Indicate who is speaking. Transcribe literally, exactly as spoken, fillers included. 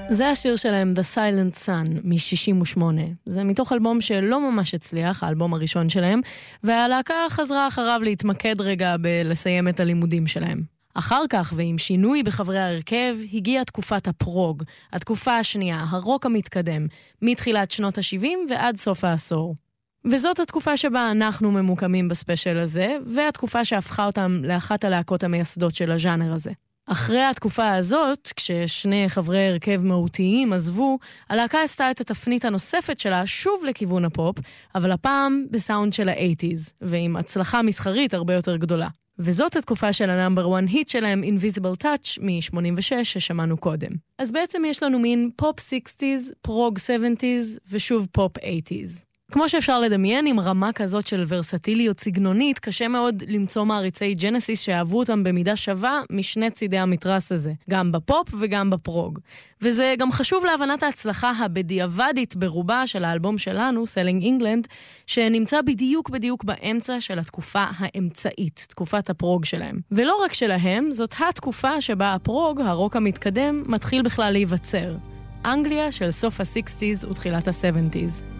Speaker 1: זה השיר שלהם The Silent Sun מ-שישים ושמונה. זה מתוך אלבום שלא ממש הצליח, האלבום הראשון שלהם, והלהקה חזרה אחריו להתמקד רגע בלסיים את הלימודים שלהם. אחר כך, ועם שינוי בחברי ההרכב, הגיעה תקופת הפרוג, התקופה השנייה, הרוק המתקדם, מתחילת שנות ה-שבעים ועד סוף העשור. וזאת התקופה שבה אנחנו ממוקמים בספיישל הזה, והתקופה שהפכה אותם לאחת הלהקות המייסדות של הז'אנר הזה. אחרי התקופה הזאת, כששני חברי הרכב מהותיים עזבו, הלהקה עשתה את התפנית הנוספת שלה שוב לכיוון הפופ, אבל הפעם בסאונד של ה-שמונים, ועם הצלחה מסחרית הרבה יותר גדולה. וזאת התקופה של הנאמבר וואן היט שלהם, Invisible Touch, מ-שמונים ושש ששמענו קודם. אז בעצם יש לנו מין פופ שייקסטיז, פרוג סבנטיז, ושוב פופ אייטיז. כמו שאפשר לדמיין, עם רמה כזאת של ורסטיליות סגנונית, קשה מאוד למצוא מעריצי ג'נסיס שאהבו אותם במידה שווה משני צידי המתרס הזה, גם בפופ וגם בפרוג. וזה גם חשוב להבנת ההצלחה הבדיעבדית ברובה של האלבום שלנו, Selling England, שנמצא בדיוק בדיוק באמצע של התקופה האמצעית, תקופת הפרוג שלהם. ולא רק שלהם, זאת התקופה שבה הפרוג, הרוק המתקדם, מתחיל בכלל להיווצר. אנגליה של סוף ה-שייקסטיז ותחילת ה-שבעיז.